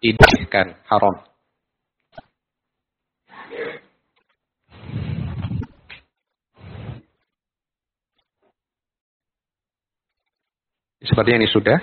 dibolehkan, haram. Sepertinya ini sudah.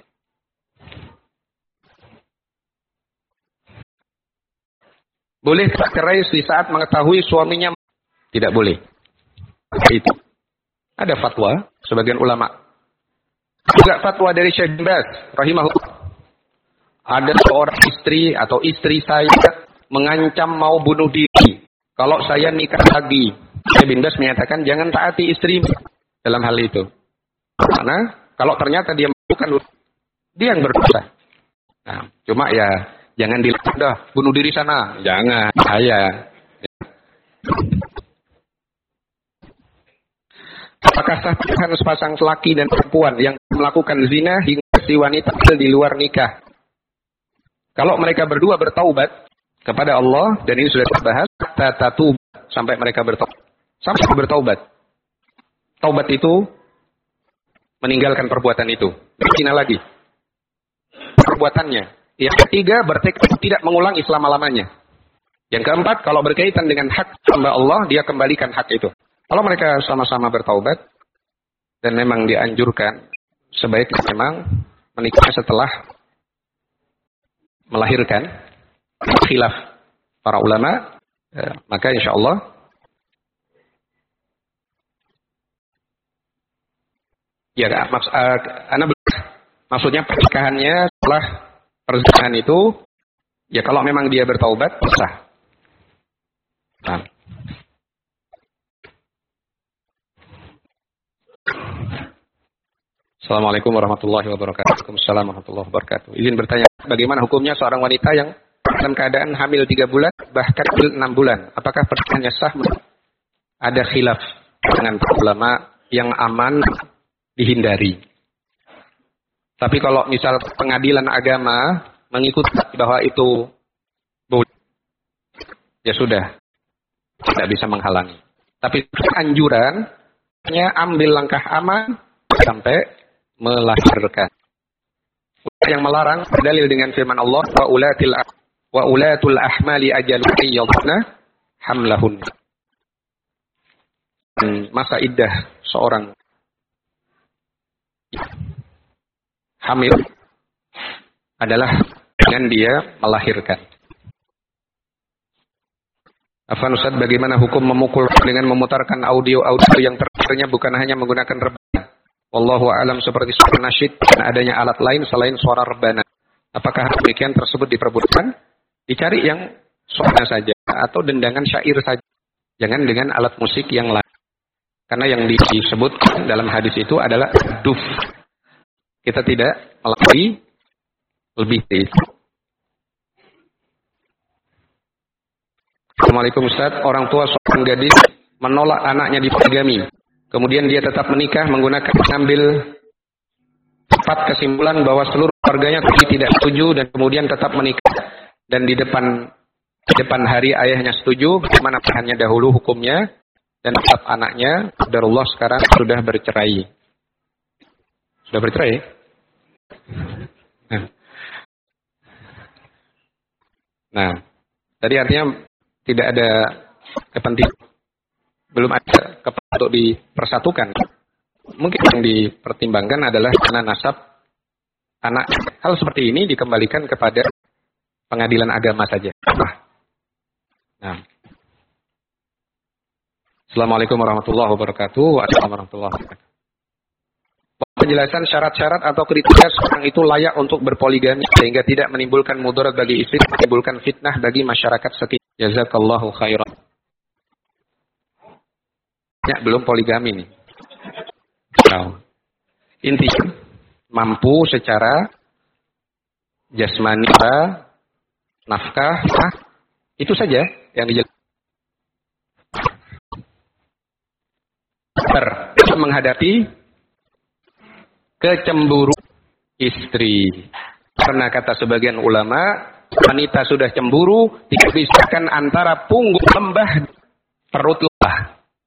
Boleh cerai di saat mengetahui suaminya? Tidak boleh. Itu. Ada fatwa sebagian ulama. Juga fatwa dari Syekh bin Baz rahimahullah. Ada seorang istri atau istri saya mengancam mau bunuh diri kalau saya nikah lagi. Syekh bin Baz menyatakan jangan taati istri dalam hal itu. Karena kalau ternyata dia bukan, dia yang berdosa. Nah, cuma ya jangan dilakukan, bunuh diri sana. Jangan, bahaya. Apakah sah pernikahan sepasang laki dan perempuan yang melakukan zina hingga si wanita di luar nikah? Kalau mereka berdua bertaubat kepada Allah, dan ini sudah dibahas, tatub sampai mereka bertaubat. Sampai bertaubat. Taubat itu meninggalkan perbuatan itu. Zina lagi. Perbuatannya. Yang ketiga, bertekad tidak mengulangi selama-lamanya. Yang keempat, kalau berkaitan dengan hak hamba Allah, dia kembalikan hak itu. Kalau mereka sama-sama bertaubat, dan memang dianjurkan, sebaiknya memang menikah setelah melahirkan, khilaf para ulama, maka insya Allah, ya, maksudnya pernikahannya setelah perzinahan itu, ya kalau memang dia bertaubat, sah. Nah. Assalamualaikum warahmatullahi wabarakatuh. Waalaikumsalam warahmatullahi wabarakatuh. Izin bertanya, bagaimana hukumnya seorang wanita yang dalam keadaan hamil 3 bulan, bahkan 6 bulan? Apakah pernikahannya sah? Ada khilaf dengan ulama, yang aman dihindari. Tapi kalau misal pengadilan agama mengikuti bahwa itu boleh, ya sudah, tidak bisa menghalangi. Tapi anjuran, hanya ambil langkah aman sampai melahirkan. Yang melarang berdalil dengan firman Allah, wa ulatul ahmali ajalun yadhna hamlahun. Masa iddah seorang hamil adalah dengan dia melahirkan. Afwan Ustaz, bagaimana hukum memukul dengan memutarkan audio yang terdengarnya bukan hanya menggunakan rebana? Wallahu a'lam, seperti suara nasyid dan adanya alat lain selain suara rebana. Apakah demikian tersebut diperbolehkan? Dicari yang suaranya saja atau dendangan syair saja. Jangan dengan alat musik yang lain. Karena yang disebut dalam hadis itu adalah duf. Kita tidak melakukan lebih dari itu. Assalamualaikum Ustaz, orang tua seorang gadis menolak anaknya dipoligami. Kemudian dia tetap menikah menggunakan mengambil tepat kesimpulan bahwa seluruh keluarganya tidak setuju dan kemudian tetap menikah. Dan di depan hari ayahnya setuju, bagaimana pilihannya dahulu hukumnya, dan tetap anaknya, qadarullah sekarang sudah bercerai. Sudah bercerai? Nah, tadi artinya tidak ada kepentingan, belum ada kepentingan untuk dipersatukan. Mungkin yang dipertimbangkan adalah karena nasab anak. Hal seperti ini dikembalikan kepada pengadilan agama saja. Nah. Assalamualaikum warahmatullahi wabarakatuh. Waalaikumsalam warahmatullahi wabarakatuh. Penjelasan syarat-syarat atau kriteria seorang itu layak untuk berpoligami sehingga tidak menimbulkan mudarat bagi istri, menimbulkan fitnah bagi masyarakat sekitar. Jazakallahu khairan. Ya, belum poligami nih. Nah, intinya mampu secara jasmani, nafkah, itu saja yang dijelaskan. Menghadapi kecemburu istri. Karena kata sebagian ulama, wanita sudah cemburu, tidak bisa antara punggung lembah perut lemah.